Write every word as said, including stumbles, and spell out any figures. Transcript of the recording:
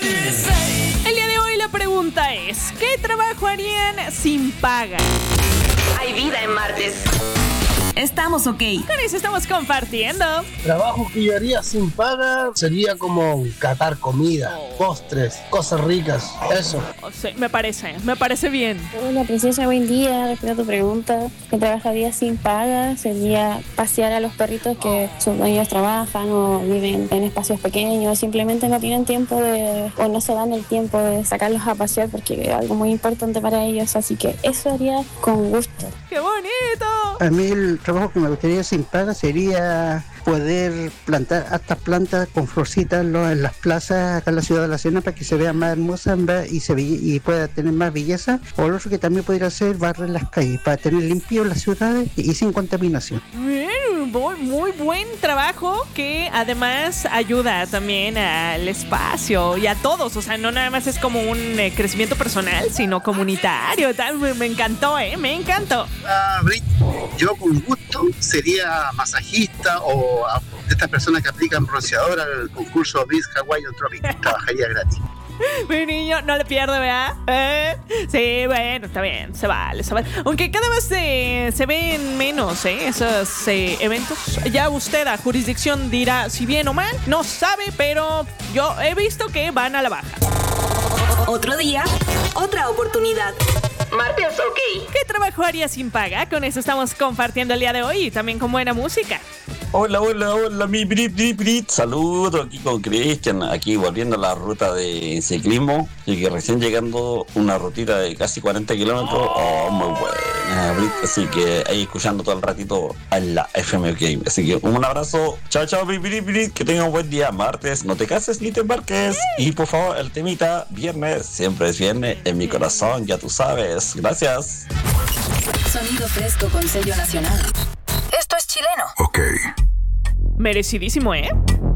El día de hoy la pregunta es: ¿qué trabajo harían sin paga? Hay vida en martes. Estamos ok. Con eso estamos compartiendo. Trabajo que yo haría sin paga sería como catar comida, postres, cosas ricas, eso. Oh, sí, me parece, me parece bien. Hola princesa, buen día. Respondiendo a tu pregunta, que trabajaría sin paga sería pasear a los perritos que sus dueños trabajan o viven en espacios pequeños, simplemente no tienen tiempo de, o no se dan el tiempo de sacarlos a pasear porque es algo muy importante para ellos, así que eso haría con gusto. ¡Qué bonito! A mí el trabajo que me gustaría sin paga sería poder plantar hartas plantas con florcitas en las plazas acá en la ciudad de La Serena para que se vea más hermosa y se y pueda tener más belleza. O lo otro que también podría hacer, barrer las calles para tener limpio las ciudades y sin contaminación. Bien, muy, muy buen trabajo que además ayuda también al espacio y a todos. O sea, no nada más es como un eh, crecimiento personal, sino comunitario. Tal, me, me encantó, ¿eh? Me encantó. Ah, Brit, yo con gusto sería masajista o de estas personas que aplican bronceador al concurso Miss Hawaiian Tropic. Trabajaría gratis. Mi niño, no le pierde, ¿verdad? ¿Eh? Sí, bueno, está bien, se vale, se vale. Aunque cada vez se, se ven menos, ¿eh? Esos eh, eventos. Ya usted a jurisdicción dirá si bien o mal, no sabe, pero yo he visto que van a la baja. Otro día, otra oportunidad. Martes ok. ¿Qué trabajo haría sin paga? Con eso estamos compartiendo el día de hoy y también con buena música. Hola, hola, hola, mi brit, brit, brit. Saludos aquí con Cristian, aquí volviendo a la ruta de ciclismo y que recién llegando una rutita de casi cuarenta kilómetros. Oh, muy buena, Brit. Así que ahí escuchando todo el ratito a la F M Game. Así que un abrazo. Chao, chao, brit, brit, brit. Que tengan un buen día. Martes, no te cases ni te embarques. Y por favor, el temita, viernes, siempre es viernes en mi corazón, ya tú sabes. Gracias. Sonido fresco con sello nacional. Esto es chileno. Ok. Merecidísimo, ¿eh?